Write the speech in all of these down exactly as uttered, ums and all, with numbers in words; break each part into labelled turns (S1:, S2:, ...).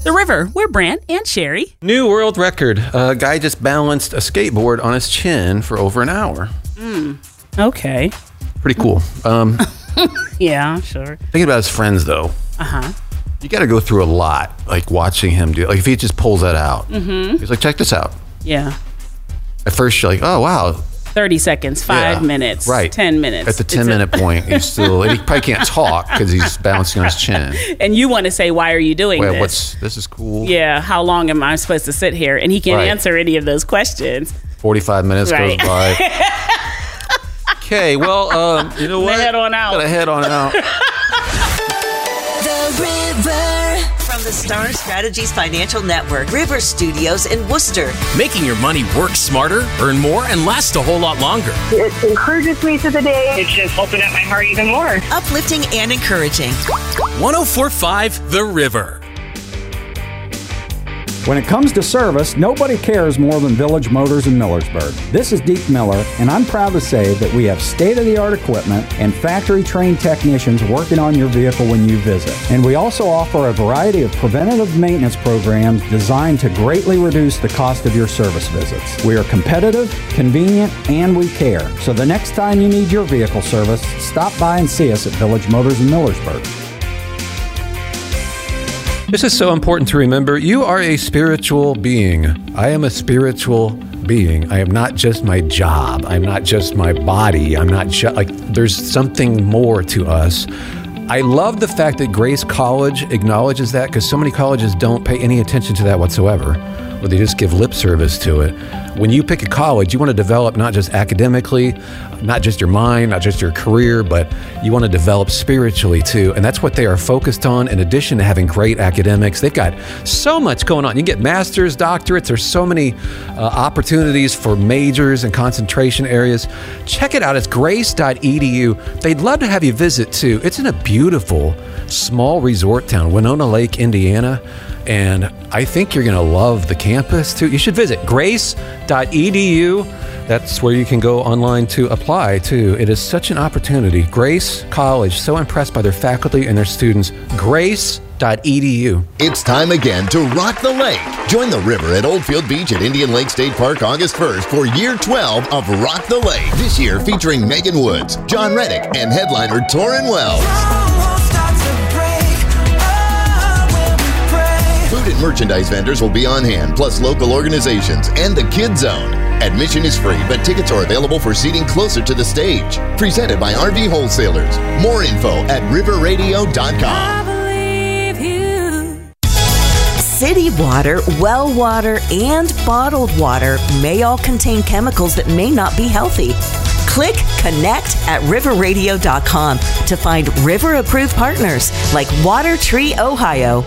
S1: The River. We're Brant and Sherry.
S2: New world record. A guy just balanced a skateboard on his chin for over an hour.
S1: Mm. Okay.
S2: Pretty cool. Um,
S1: yeah, sure.
S2: Thinking about his friends, though.
S1: Uh-huh.
S2: You got to go through a lot, like watching him do. Like if he just pulls that out, mm-hmm. he's like, "Check this out."
S1: Yeah.
S2: At first, you're like, "Oh wow."
S1: Thirty seconds, five
S2: yeah.
S1: minutes,
S2: right?
S1: Ten minutes.
S2: At the ten minute point, he's still. He probably can't talk because he's bouncing on his chin.
S1: And you want to say, "Why are you doing
S2: well,
S1: this?"
S2: What's this is cool.
S1: Yeah. How long am I supposed to sit here? And he can't
S2: right.
S1: answer any of those questions.
S2: Forty-five minutes right. goes by. Okay, well, um, you know what?
S1: Head on out.
S2: Gotta head on out.
S3: The River. From the Star Strategies Financial Network, River Studios in Worcester.
S4: Making your money work smarter, earn more, and last a whole lot longer.
S5: It encourages me to the day. It's just opened up my heart even more.
S3: Uplifting and encouraging.
S4: one oh four point five The River.
S6: When it comes to service, nobody cares more than Village Motors in Millersburg. This is Deke Miller, and I'm proud to say that we have state-of-the-art equipment and factory-trained technicians working on your vehicle when you visit. And we also offer a variety of preventative maintenance programs designed to greatly reduce the cost of your service visits. We are competitive, convenient, and we care. So the next time you need your vehicle service, stop by and see us at Village Motors in Millersburg.
S2: This is so important to remember. You are a spiritual being. I am a spiritual being. I am not just my job. I'm not just my body. I'm not just like, there's something more to us. I love the fact that Grace College acknowledges that, because so many colleges don't pay any attention to that whatsoever, or they just give lip service to it. When you pick a college, you want to develop not just academically, not just your mind, not just your career, but you want to develop spiritually too. And that's what they are focused on. In addition to having great academics, they've got so much going on. You can get masters, doctorates. There's so many uh, opportunities for majors and concentration areas. Check it out. It's grace dot e d u. They'd love to have you visit too. It's in a beautiful small resort town, Winona Lake, Indiana. And I think you're going to love the campus too. You should visit grace dot e d u. That's where you can go online to apply too. It is such an opportunity. Grace College, so impressed by their faculty and their students. grace dot e d u.
S7: It's time again to rock the lake. Join the river at Oldfield Beach at Indian Lake State Park August first for year twelve of Rock the Lake. This year featuring Megan Woods, John Reddick, and headliner Torrin Wells. Food and merchandise vendors will be on hand, plus local organizations and the Kids Zone. Admission is free, but tickets are available for seating closer to the stage. Presented by R V Wholesalers. More info at river radio dot com.
S3: City water, well water, and bottled water may all contain chemicals that may not be healthy. Click Connect at river radio dot com to find river-approved partners like Water Tree Ohio.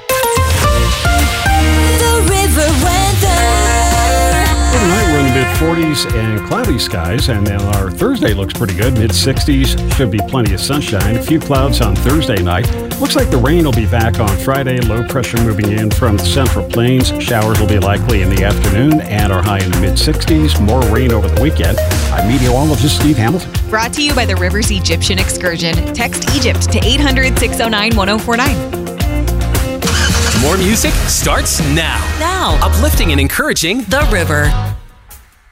S8: The River weather.
S9: Tonight we're in the mid forties and cloudy skies, and then our Thursday looks pretty good. mid sixties, should be plenty of sunshine. A few clouds on Thursday night. Looks like the rain will be back on Friday. Low pressure moving in from the Central Plains. Showers will be likely in the afternoon and are high in the mid sixties. More rain over the weekend. I'm meteorologist Steve Hamilton.
S10: Brought to you by the Rivers Egyptian Excursion. Text Egypt to eight hundred, six oh nine, one oh four nine.
S4: More music starts now.
S3: Now.
S4: Uplifting and encouraging
S3: The River.